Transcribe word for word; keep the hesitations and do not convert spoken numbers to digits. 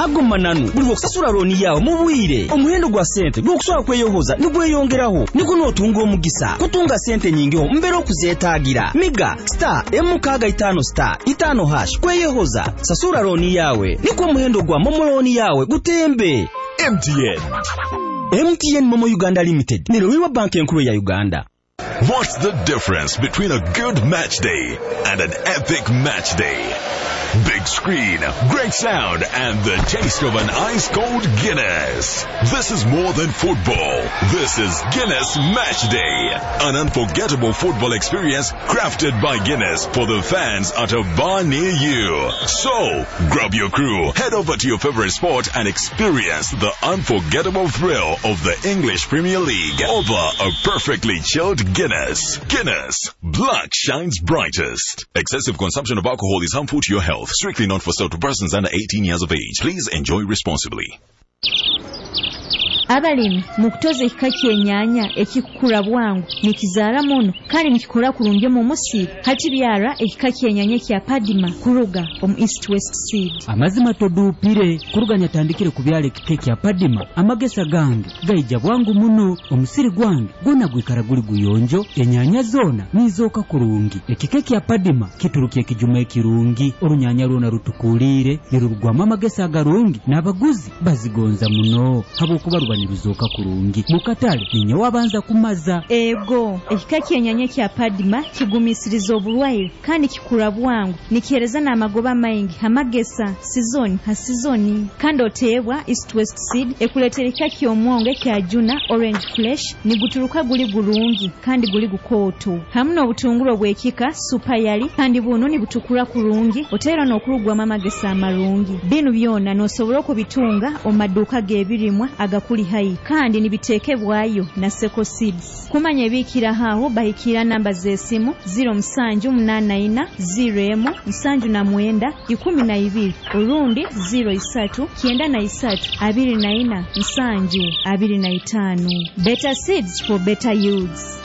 nago mananu buli okusasula looni yawe mu bwire omuhendo gwa sente gw'okusobola kweyohoza nigweyongeraho nigo n'otunga omugisa kutunga sente nyingiho mbere okuzeetaagira miga star M kaga itano star itano hash kweyohoza sasula looni yawe niko omuhendo gwa momo looni yawe gutembe. M T N M T N Momo Uganda Limited ni Lowiwa Bank enkulu ya Uganda. What's the difference between a good match day and an epic match day? Big screen, great sound, and the taste of an ice-cold Guinness. This is more than football. This is Guinness Match Day. An unforgettable football experience crafted by Guinness for the fans at a bar near you. So, grab your crew, head over to your favorite sport and experience the unforgettable thrill of the English Premier League over a perfectly chilled Guinness. Guinness. Blood shines brightest. Excessive consumption of alcohol is harmful to your health. Strictly not for sale to persons under eighteen years of age. Please enjoy responsibly. Abalimi mukutoza ekika ky'ennyanya ekikula bwangu nikizaala muno kandi nikikola kulungi mu musiri hati byara ekika ky'ennyanya kya Padima kuruga omu East West Seed. Amazima toduupire kuruganya tandikire ku byala ekika kya Padima amagesa gange gayija bwangu muno omusiri gwange gwona gwikara guli guyonjo ennyanya zoona nizooka kulungi ekika kya Padima kituruka ekijuma ekirungi olunyanya lwona rutukuulire nirurugwamu amagesa agalungi n'abaguzi bazigonza muno habwokuba niruzoka kulungi mukatale ninyo wabanza kumaza. Ego ekika ky'ennyanya kya Padima kigumisiriza obulwaire kandi kikula bwangu nikyereza n'amagoba maingi amagesa sizoni ha sizoni kandi oteebwa East West Seed ekuleetera ekika ky'omwonge kya Juna Orange Flesh niguturuka guli gulungi kandi guli gukooto hamu n'obutungulu bw'ekika Super Yali kandi buno nibutukula kulungi oteera n'okulugwamu amagesa amalungi bino byonna n'osobola okubitunga omumaduuka g'ebirimwa agakuli hai kandi nibiteekebwayo na Seko Seeds. Kumanya ebikira haho bahikira namba z'essimu zero musanju munaana ina zero emu musanju na mwenda ikumi na ibiri orundi zero isatu kyenda na isatu abiri na ina musanju abiri na itaano. Better seeds for better yields.